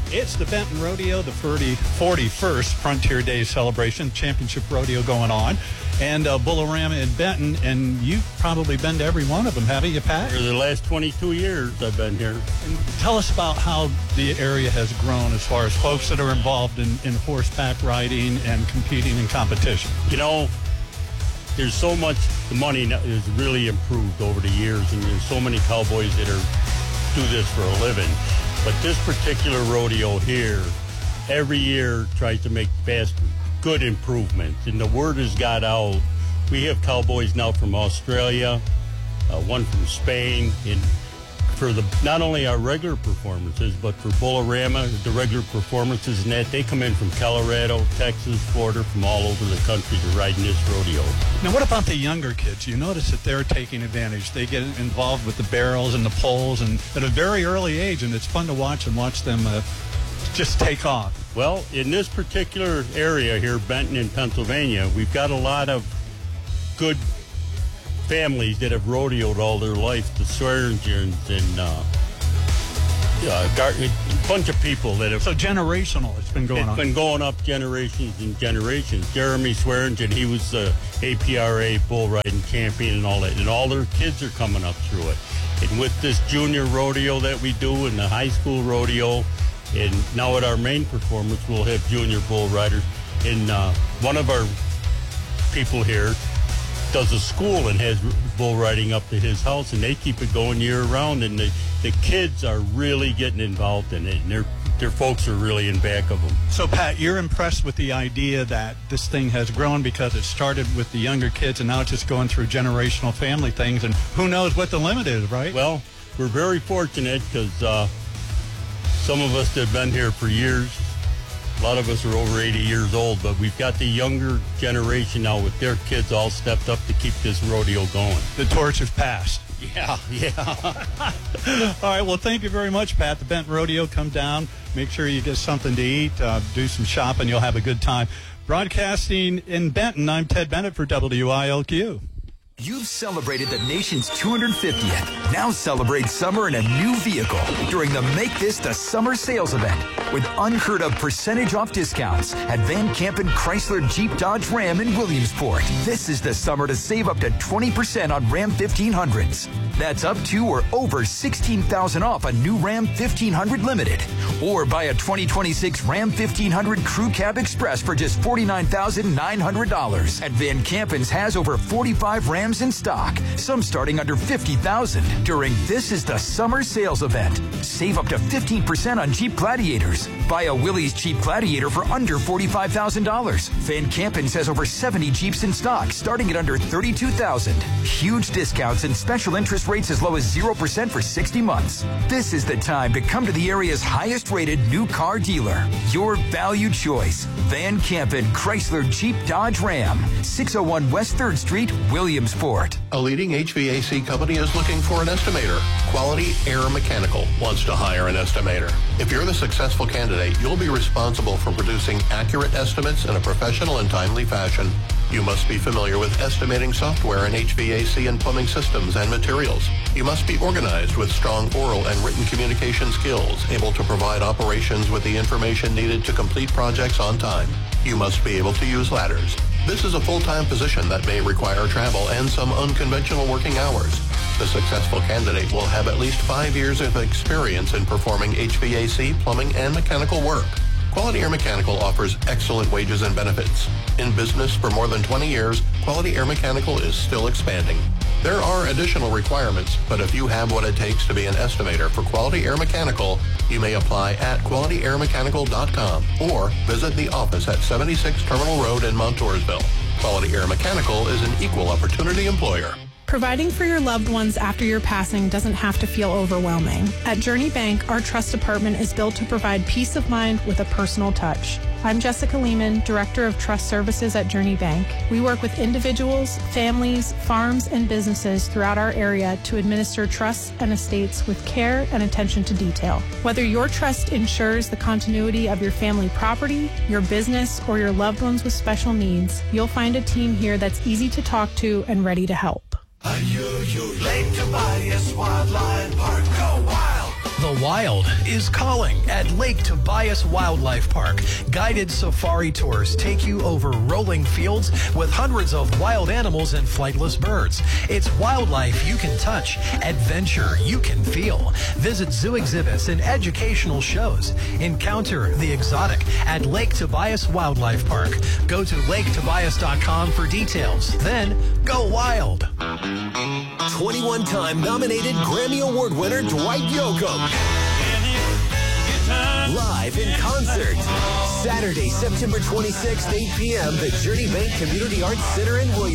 It's the Benton Rodeo, the 41st Frontier Days celebration, championship rodeo going on, and Bull-A-Rama in Benton, and you've probably been to every one of them, haven't you, Pat? For the last 22 years I've been here. And tell us about how the area has grown as far as folks that are involved in horseback riding and competing in competition. You know, there's so much, the money has really improved over the years, and there's so many cowboys that do this for a living. But this particular rodeo here, every year tries to make good improvements, and the word has got out. We have cowboys now from Australia, one from Spain, and for not only our regular performances, but for Bull-A-Rama, the regular performances and that, they come in from Colorado, Texas, Florida, from all over the country to ride in this rodeo. Now, what about the younger kids? You notice that they're taking advantage. They get involved with the barrels and the poles, and at a very early age, and it's fun to watch them just take off. Well, in this particular area here, Benton in Pennsylvania, we've got a lot of good families that have rodeoed all their life, the Swearingens and a bunch of people that have... So generational, it's been going on. It's been going up generations and generations. Jeremy Swearingen, he was APRA bull riding champion and all that, and all their kids are coming up through it. And with this junior rodeo that we do and the high school rodeo, and now at our main performance, we'll have junior bull riders. And one of our people here does a school and has bull riding up to his house, and they keep it going year round, and the kids are really getting involved in it, and their folks are really in back of them. So, Pat, you're impressed with the idea that this thing has grown because it started with the younger kids, and now it's just going through generational family things, and who knows what the limit is, right? Well, we're very fortunate because some of us that have been here for years, a lot of us are over 80 years old, but we've got the younger generation now with their kids all stepped up to keep this rodeo going. The torch has passed. Yeah. All right, well, thank you very much, Pat. The Benton Rodeo, come down, make sure you get something to eat, do some shopping, you'll have a good time. Broadcasting in Benton, I'm Ted Bennett for WILQ. You've celebrated the nation's 250th. Now celebrate summer in a new vehicle during the Make This the Summer sales event with unheard of percentage off discounts at Van Campen Chrysler Jeep Dodge Ram in Williamsport. This is the summer to save up to 20% on Ram 1500s. That's up to or over $16,000 off a new Ram 1500 Limited. Or buy a 2026 Ram 1500 Crew Cab Express for just $49,900. At Van Campen's has over 45 Rams in stock, some starting under $50,000 during This is the Summer sales event. Save up to 15% on Jeep Gladiators. Buy a Willys Jeep Gladiator for under $45,000. Van Campen's has over 70 Jeeps in stock, starting at under $32,000. Huge discounts and special interest rates as low as 0% for 60 months. This is the time to come to the area's highest-rated new car dealer. Your valued choice. Van Campen Chrysler Jeep Dodge Ram. 601 West 3rd Street, Williamsport. A leading HVAC company is looking for an estimator. Quality Air Mechanical wants to hire an estimator. If you're the successful candidate, you'll be responsible for producing accurate estimates in a professional and timely fashion. You must be familiar with estimating software in HVAC and plumbing systems and materials. You must be organized with strong oral and written communication skills, able to provide operations with the information needed to complete projects on time. You must be able to use ladders. This is a full-time position that may require travel and some unconventional working hours. The successful candidate will have at least 5 years of experience in performing HVAC, plumbing, and mechanical work. Quality Air Mechanical offers excellent wages and benefits. In business for more than 20 years, Quality Air Mechanical is still expanding. There are additional requirements, but if you have what it takes to be an estimator for Quality Air Mechanical, you may apply at qualityairmechanical.com or visit the office at 76 Terminal Road in Montoursville. Quality Air Mechanical is an equal opportunity employer. Providing for your loved ones after your passing doesn't have to feel overwhelming. At Journey Bank, our trust department is built to provide peace of mind with a personal touch. I'm Jessica Lehman, Director of Trust Services at Journey Bank. We work with individuals, families, farms, and businesses throughout our area to administer trusts and estates with care and attention to detail. Whether your trust ensures the continuity of your family property, your business, or your loved ones with special needs, you'll find a team here that's easy to talk to and ready to help. Lake Tobias Wildlife Park, go wild! The wild is calling at Lake Tobias Wildlife Park. Guided safari tours take you over rolling fields with hundreds of wild animals and flightless birds. It's wildlife you can touch, adventure you can feel. Visit zoo exhibits and educational shows. Encounter the exotic at Lake Tobias Wildlife Park. Go to laketobias.com for details. Then go wild. 21-time nominated Grammy Award winner Dwight Yoakam. Live in concert. Saturday, September 26th, 8 p.m., the Journey Bank Community Arts Center in Williamsburg.